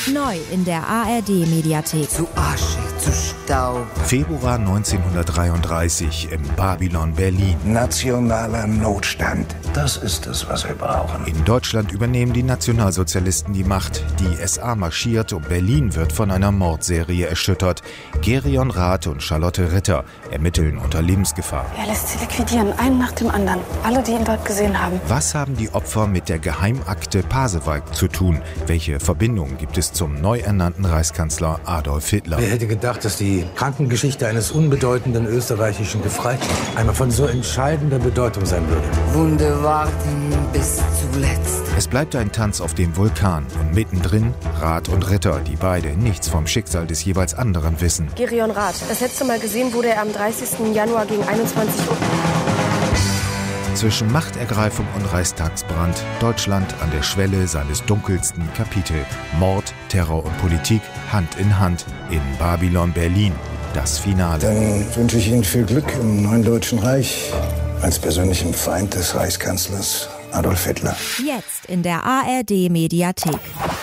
Neu in der ARD-Mediathek. Zu Asche, zu Staub. Februar 1933 im Babylon Berlin. Nationaler Notstand. Das ist es, was wir brauchen. In Deutschland übernehmen die Nationalsozialisten die Macht. Die SA marschiert und Berlin wird von einer Mordserie erschüttert. Gerion Rath und Charlotte Ritter ermitteln unter Lebensgefahr. Er lässt sie liquidieren, einen nach dem anderen. Alle, die ihn dort gesehen haben. Was haben die Opfer mit der Geheimakte Pasewalk zu tun? Welche Verbindungen gibt es zum neu ernannten Reichskanzler Adolf Hitler? Wer hätte gedacht, dass die Krankengeschichte eines unbedeutenden österreichischen Gefreiten einmal von so entscheidender Bedeutung sein würde? Wunde warten bis zuletzt. Es bleibt ein Tanz auf dem Vulkan und mittendrin Rath und Ritter, die beide nichts vom Schicksal des jeweils anderen wissen. Gerion Rath. Das letzte Mal gesehen wurde er am 30. Januar gegen 21 Uhr. Zwischen Machtergreifung und Reichstagsbrand, Deutschland an der Schwelle seines dunkelsten Kapitel. Mord, Terror und Politik Hand in Hand in Babylon Berlin. Das Finale. Dann wünsche ich Ihnen viel Glück im neuen Deutschen Reich als persönlichem Feind des Reichskanzlers Adolf Hitler. Jetzt in der ARD-Mediathek.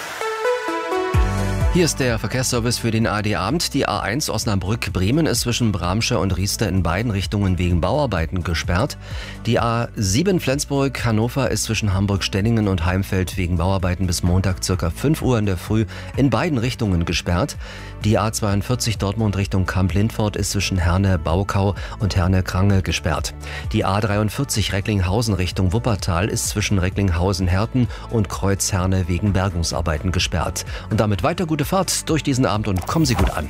Hier ist der Verkehrsservice für den ARD-Abend. Die A1 Osnabrück-Bremen ist zwischen Bramsche und Riester in beiden Richtungen wegen Bauarbeiten gesperrt. Die A7 Flensburg-Hannover ist zwischen Hamburg-Stellingen und Heimfeld wegen Bauarbeiten bis Montag ca. 5 Uhr in der Früh in beiden Richtungen gesperrt. Die A42 Dortmund Richtung Kamp-Lindfort ist zwischen Herne-Baukau und Herne-Krange gesperrt. Die A43 Recklinghausen Richtung Wuppertal ist zwischen Recklinghausen-Herten und Kreuzherne wegen Bergungsarbeiten gesperrt. Und damit weiter gute Fahrt durch diesen Abend und kommen Sie gut an.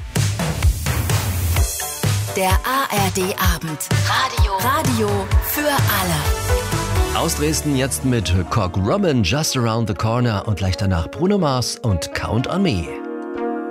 Der ARD-Abend. Radio für alle. Aus Dresden jetzt mit Cock Robin, Just Around the Corner und gleich danach Bruno Mars und Count on Me.